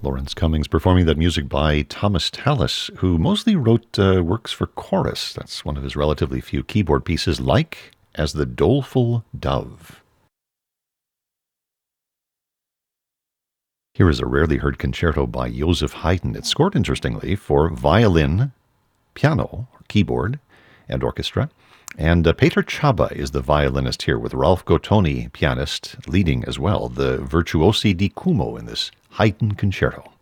Lawrence Cummings performing that music by Thomas Tallis, who mostly wrote works for chorus. That's one of his relatively few keyboard pieces, like As the Doleful Dove. Here is a rarely heard concerto by Joseph Haydn. It's scored, interestingly, for violin, piano, keyboard, and orchestra. And Peter Chaba is the violinist here, with Ralph Gottoni, pianist, leading as well, the virtuosi di Cuomo in this Haydn concerto.